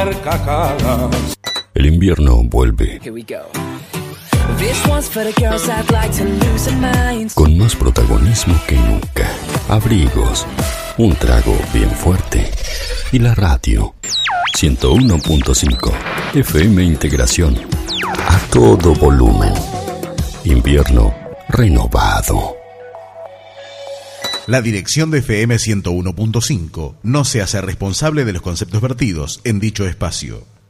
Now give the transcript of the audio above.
El invierno vuelve. Con más protagonismo que nunca. Abrigos, un trago bien fuerte y la radio. 101.5 FM Integración. A todo volumen. Invierno renovado. La dirección de FM 101.5 no se hace responsable de los conceptos vertidos en dicho espacio.